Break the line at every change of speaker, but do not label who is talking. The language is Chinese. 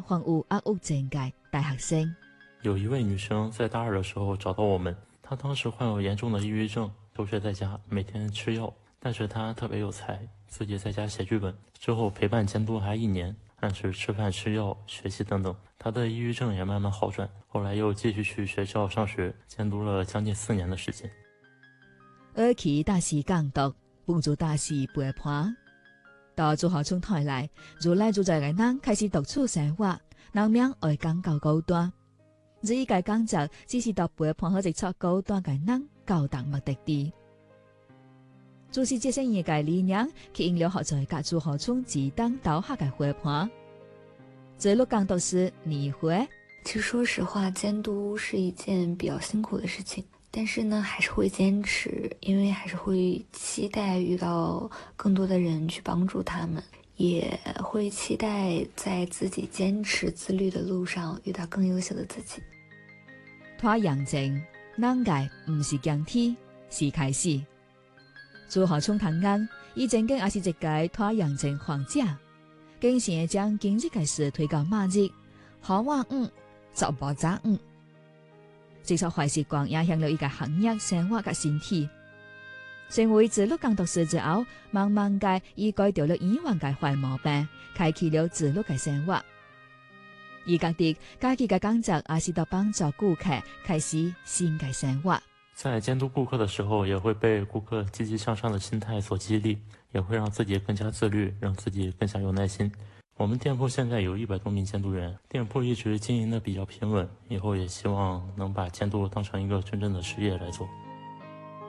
房屋压屋整改大学生。
有一位女生在大2的时候找到我们，她当时患有严重的抑郁症，休学在家，每天吃药。但是她特别有才，自己在家写剧本，之后陪伴监督还1年，按时吃饭吃药学习等等，她的抑郁症也慢慢好转。后来又继续去学校上学，监督了将近4年的时间。
而其大師監督，幫助大師陪伴。到做學從台來，如來就在個人開始獨處生活，人命愛講高高端。這一個工作只是到陪伴好一撮高端個人高達目的地。就是這些業界理念，吸引了學在各處學從指導導下嘅陪伴。這路監督師你會？
其實說實話，監督是一件比較辛苦的事情。但是呢，還是會堅持，因為還是會期待遇到更多的人去幫助他們，也會期待在自己堅持自律的路上遇到更優秀的自己。
拖陽症，難解唔是降體，是開始。做學從談案，以正經也是一個拖陽症患者，經常將經濟嘅事推到馬日，好話就冇責這種壞習慣影響了一個行業生活嘅身體。成為自律監督師之後，慢慢嘅已改掉了以往嘅壞毛病，開啟了自律嘅生活。而家的家己嘅工作也是到幫助顧客開始新嘅生活。
在監督顧客的時候，也會被顧客積極向上的心態所激勵，也會讓自己更加自律，讓自己更加有耐心。我們店鋪現在有100多名監督員，店鋪一直經營得比較平穩，以後也希望能把監督當成一個真正的事業來做。